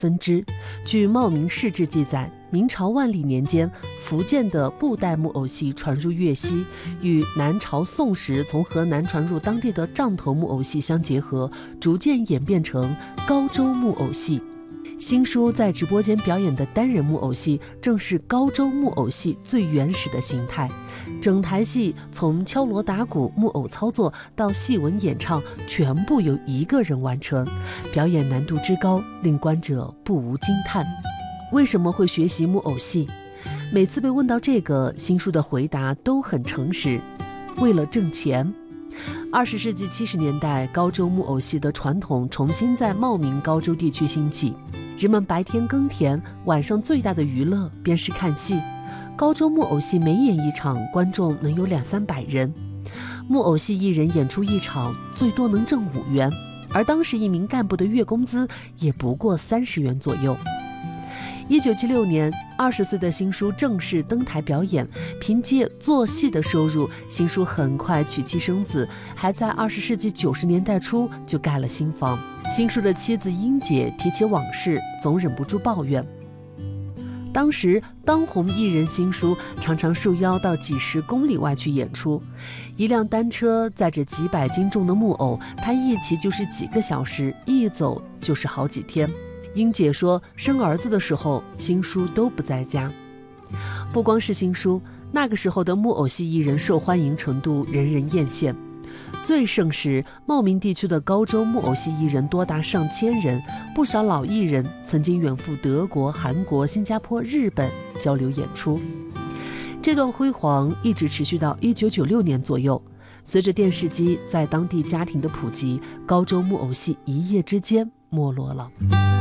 分支。据《茂名市志》记载，明朝万历年间，福建的布袋木偶戏传入粤西，与南朝宋时从河南传入当地的杖头木偶戏相结合，逐渐演变成高州木偶戏。新书在直播间表演的单人木偶戏，正是高州木偶戏最原始的形态。整台戏从敲锣打鼓、木偶操作到戏文演唱，全部由一个人完成，表演难度之高，令观者不无惊叹。为什么会学习木偶戏？每次被问到这个，新书的回答都很诚实：为了挣钱。20世纪70年代，高州木偶戏的传统重新在茂名高州地区兴起。人们白天耕田，晚上最大的娱乐便是看戏。高州木偶戏每演一场，观众能有200-300人。木偶戏艺人演出一场，最多能挣5元，而当时一名干部的月工资也不过30元左右。1976年，20岁的新书正式登台表演，凭借做戏的收入，新书很快娶妻生子，还在20世纪90年代初就盖了新房。新书的妻子英姐提起往事，总忍不住抱怨。当时当红艺人新书常常受邀到几10公里外去演出，一辆单车载着几百斤重的木偶，他一骑就是几个小时，一走就是好几天。英姐说，生儿子的时候，新书都不在家。不光是新书，那个时候的木偶戏艺人受欢迎程度人人艳羡。最盛时，茂名地区的高州木偶戏艺人多达上千人，不少老艺人曾经远赴德国、韩国、新加坡、日本交流演出。这段辉煌一直持续到1996年左右。随着电视机在当地家庭的普及，高州木偶戏一夜之间没落了。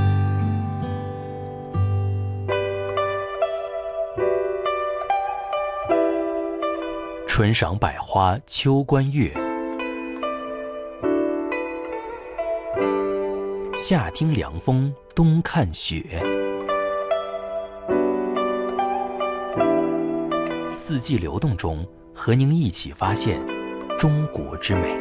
春赏百花，秋观月，夏听凉风，冬看雪。四季流动中，和您一起发现中国之美。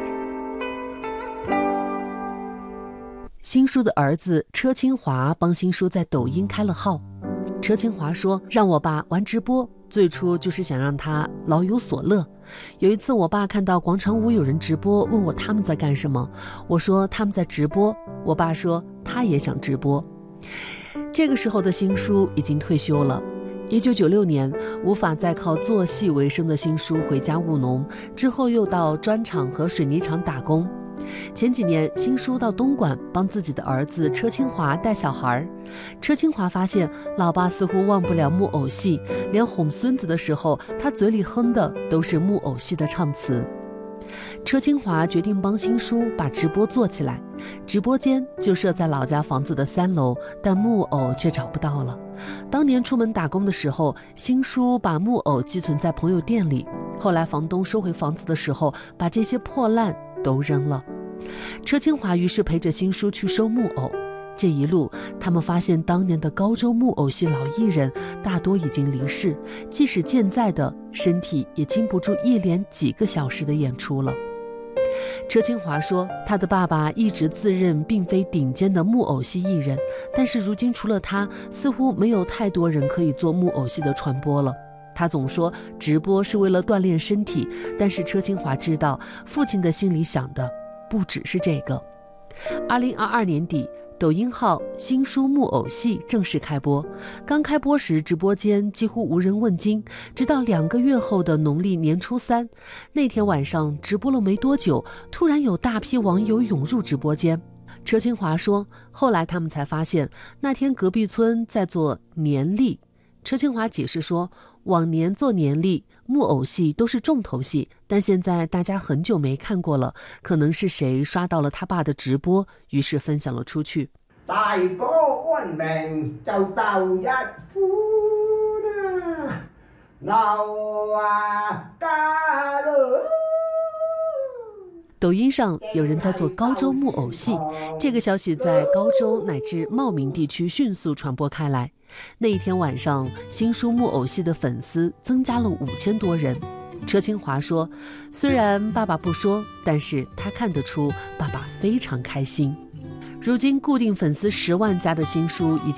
新书的儿子车清华帮新书在抖音开了号。车清华说，让我爸玩直播，最初就是想让他老有所乐。有一次我爸看到广场舞有人直播，问我他们在干什么，我说他们在直播，我爸说他也想直播。这个时候的新书已经退休了。1996年，无法再靠做戏为生的新书回家务农，之后又到砖厂和水泥厂打工。前几年，新书到东莞帮自己的儿子车清华带小孩。车清华发现老爸似乎忘不了木偶戏，连哄孙子的时候，他嘴里哼的都是木偶戏的唱词。车清华决定帮新书把直播做起来，直播间就设在老家房子的3楼，但木偶却找不到了。当年出门打工的时候，新书把木偶寄存在朋友店里，后来房东收回房子的时候，把这些破烂都扔了。车清华于是陪着新书去收木偶。这一路，他们发现当年的高州木偶戏老艺人大多已经离世，即使健在的，身体也经不住一连几个小时的演出了。车清华说，他的爸爸一直自认并非顶尖的木偶戏艺人，但是如今除了他，似乎没有太多人可以做木偶戏的传播了。他总说直播是为了锻炼身体，但是车清华知道，父亲的心里想的不只是这个。2022年底，抖音号新书木偶戏正式开播。刚开播时，直播间几乎无人问津，直到2个月后的农历年初3，那天晚上直播了没多久，突然有大批网友涌入直播间。车清华说，后来他们才发现，那天隔壁村在做年历。车清华解释说，往年做年历木偶戏都是重头戏，但现在大家很久没看过了，可能是谁刷到了他爸的直播，於是分享了出去。 大哥安命就鬥一歡啊，鬧啊家咯。 抖音上有人在做高州木偶戏，这个消息在高州乃至茂名地区迅速传播开来。那一天晚上，新书木偶戏的粉丝增加了5000多人。车清华说，虽然爸爸不说，但是他看得出爸爸非常开心。 如今固定粉丝10万加的新书已经